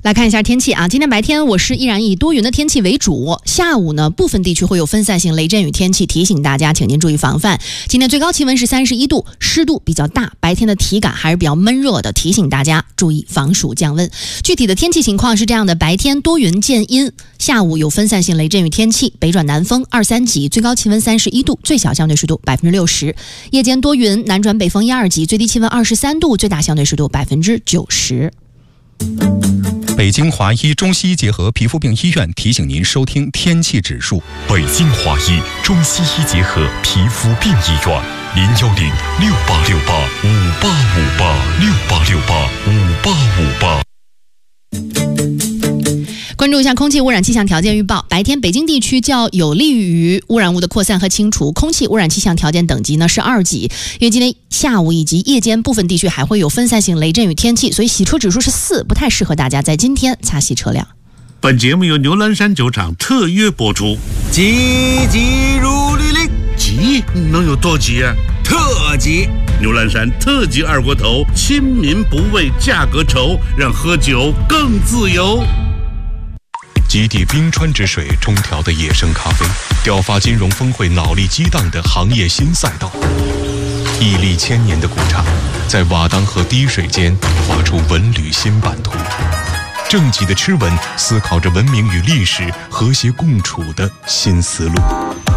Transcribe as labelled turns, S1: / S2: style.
S1: 来看一下天气啊，今天白天我市依然以多云的天气为主，下午呢部分地区会有分散性雷阵雨天气，提醒大家请您注意防范。今天最高气温是31度，湿度比较大，白天的体感还是比较闷热的，提醒大家注意防暑降温。具体的天气情况是这样的，白天多云见阴，下午有分散性雷阵雨天气，北转南风2、3级，最高气温31度，最小相对湿度60%。夜间多云，南转北风1、2级，最低气温23度，最大相对湿度90%。
S2: 北京华医中西医结合皮肤病医院提醒您收听天气指数。
S3: 北京华医中西医结合皮肤病医院，010-6868-5858，6868-5858。
S1: 关注一下空气污染气象条件预报，白天北京地区较有利于污染物的扩散和清除，空气污染气象条件等级呢是2级。因为今天下午以及夜间部分地区还会有分散性雷阵雨天气，所以洗车指数是4，不太适合大家在今天擦洗车辆。
S4: 本节目由牛栏山酒厂特约播出。
S5: 急急如律令，
S4: 急能有多急啊？
S5: 特急！
S4: 牛栏山特级二锅头，亲民不畏价格愁，让喝酒更自由。
S3: 极地冰川之水中调的野生咖啡，雕发金融峰会脑力激荡的行业新赛道，屹立1000年的古刹，在瓦当河滴水间画出文旅新版图。正极的吃文思考着文明与历史和谐共处的新思路。